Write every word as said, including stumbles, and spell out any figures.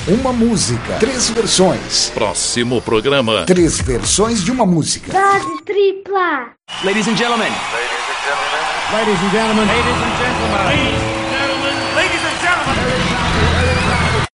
uma música, três versões. Próximo programa. Três versões de uma música. Dose tripla. Ladies and gentlemen. Ladies and gentlemen. Ladies and gentlemen. Ladies and gentlemen.